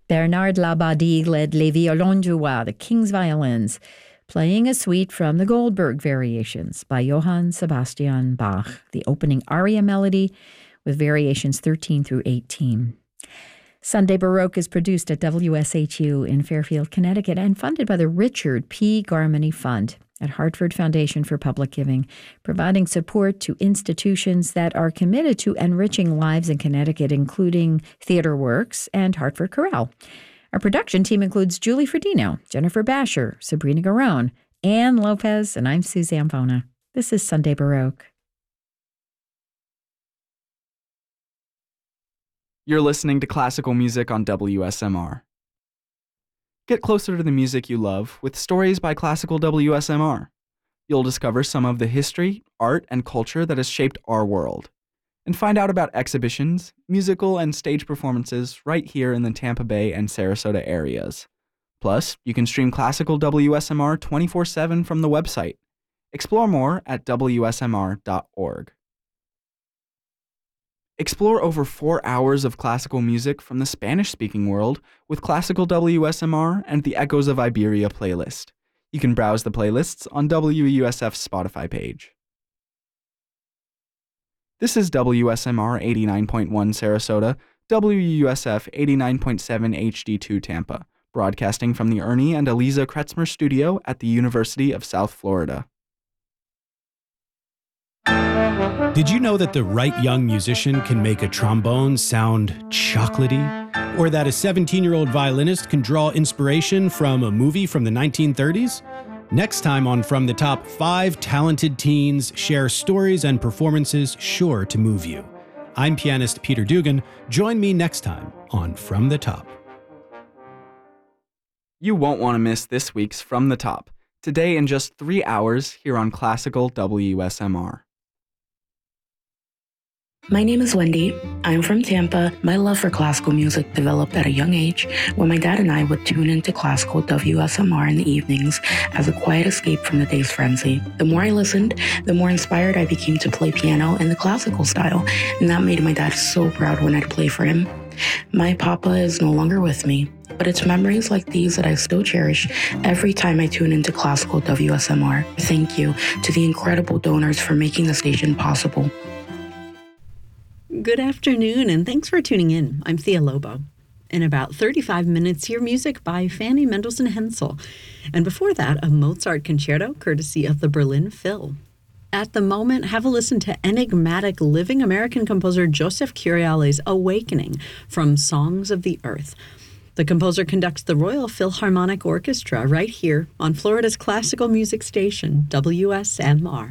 Bernard Labadie led Les Violons du Roi, the King's Violins, playing a suite from the Goldberg Variations by Johann Sebastian Bach, the opening aria melody with variations 13 through 18. Sunday Baroque is produced at WSHU in Fairfield, Connecticut, and funded by the Richard P. Garmany Fund at Hartford Foundation for Public Giving, providing support to institutions that are committed to enriching lives in Connecticut, including Theater Works and Hartford Chorale. Our production team includes Julie Ferdino, Jennifer Basher, Sabrina Garone, Ann Lopez, and I'm Suzanne Bona. This is Sunday Baroque. You're listening to classical music on WSMR. Get closer to the music you love with Stories by Classical WSMR. You'll discover some of the history, art, and culture that has shaped our world. And find out about exhibitions, musical, and stage performances right here in the Tampa Bay and Sarasota areas. Plus, you can stream Classical WSMR 24/7 from the website. Explore more at WSMR.org. Explore over 4 hours of classical music from the Spanish-speaking world with Classical WSMR and the Echoes of Iberia playlist. You can browse the playlists on WUSF's Spotify page. This is WSMR 89.1 Sarasota, WUSF 89.7 HD2 Tampa, broadcasting from the Ernie and Eliza Kretzmer studio at the University of South Florida. Did you know that the right young musician can make a trombone sound chocolatey? Or that a 17-year-old violinist can draw inspiration from a movie from the 1930s? Next time on From the Top, 5 talented teens share stories and performances sure to move you. I'm pianist Peter Dugan. Join me next time on From the Top. You won't want to miss this week's From the Top, today in just 3 hours here on Classical WSMR. My name is Wendy. I'm from Tampa. My love for classical music developed at a young age when my dad and I would tune into classical WSMR in the evenings as a quiet escape from the day's frenzy. The more I listened, the more inspired I became to play piano in the classical style, and that made my dad so proud when I'd play for him. My papa is no longer with me, but it's memories like these that I still cherish every time I tune into classical WSMR. Thank you to the incredible donors for making the station possible. Good afternoon, and thanks for tuning in. I'm Thea Lobo. In about 35 minutes, hear music by Fanny Mendelssohn Hensel. And before that, a Mozart concerto courtesy of the Berlin Phil. At the moment, have a listen to enigmatic living American composer Joseph Curiale's Awakening from Songs of the Earth. The composer conducts the Royal Philharmonic Orchestra right here on Florida's classical music station, WSMR.